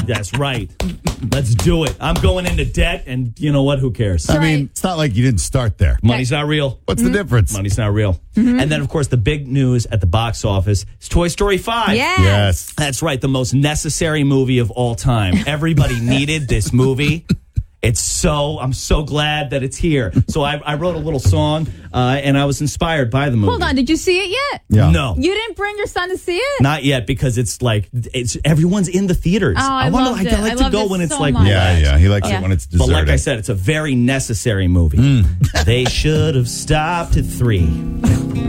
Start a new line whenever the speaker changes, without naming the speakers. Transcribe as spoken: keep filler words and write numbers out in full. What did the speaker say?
That's right. Let's do it. I'm going into debt, and you know what? Who cares?
I mean, it's not like you didn't start there.
Money's not real.
What's mm-hmm. the difference?
Money's not real. Mm-hmm. And then, of course, the big news at the box office is Toy Story five.
Yes.
yes.
That's right. The most necessary movie of all time. Everybody needed this movie. It's so, I'm so glad that it's here. So I, I wrote a little song, uh, and I was inspired by the movie.
Hold on, did you see it yet?
Yeah.
No.
You didn't bring your son to see it?
Not yet, because it's like, it's everyone's in the theaters.
Oh, I, I
wanna,
loved
I,
it.
I like
I
to
loved
go
it
when it's
so
like,
much.
Yeah, yeah. He likes
Yeah.
it when it's
But
deserted.
like I said, it's a very necessary movie.
Mm.
They should have stopped at three.